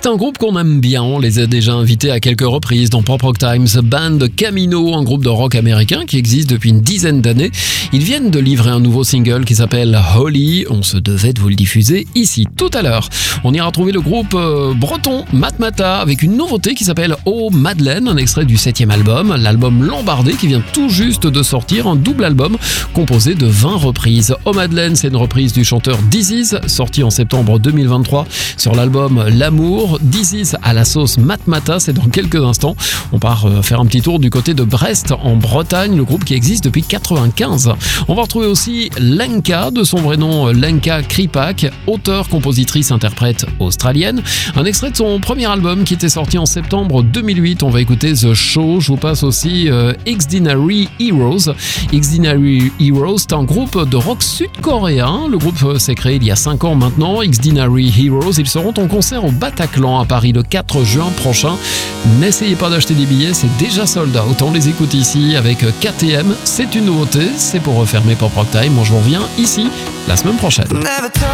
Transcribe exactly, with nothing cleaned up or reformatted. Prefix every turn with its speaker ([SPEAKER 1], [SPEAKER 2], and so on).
[SPEAKER 1] C'est un groupe qu'on aime bien, on les a déjà invités à quelques reprises dans Pop Rock Times. Band Camino, un groupe de rock américain qui existe depuis une dizaine d'années. Ils viennent de livrer un nouveau single qui s'appelle Holy. On se devait de vous le diffuser ici tout à l'heure. On ira retrouver le groupe euh, breton Matmata avec une nouveauté qui s'appelle Oh Madeleine, un extrait du septième album, l'album Lombardé qui vient tout juste de sortir, un double album composé de vingt reprises. Oh Madeleine, c'est une reprise du chanteur Disease, sorti en septembre deux mille vingt-trois sur l'album L'amour. Disease à la sauce Matmata, c'est dans quelques instants. On part faire un petit tour du côté de Brest en Bretagne, le groupe qui existe depuis quatre-vingt-quinze. On va retrouver aussi Lenka, de son vrai nom Lenka Kripak, auteure, compositrice, interprète australienne. Un extrait de son premier album qui était sorti en septembre deux mille huit. On va écouter The Show. Je vous passe aussi euh, Exdinary Heroes. Exdinary Heroes, c'est un groupe de rock sud-coréen. Le groupe s'est créé il y a cinq ans maintenant. Exdinary Heroes, ils seront en concert au Bataclan à Paris le quatre juin prochain. N'essayez pas d'acheter des billets, c'est déjà sold out. On les écoute ici avec K T M. C'est une nouveauté, c'est pour refermer Pop Rock Time. Moi je vous reviens ici la semaine prochaine.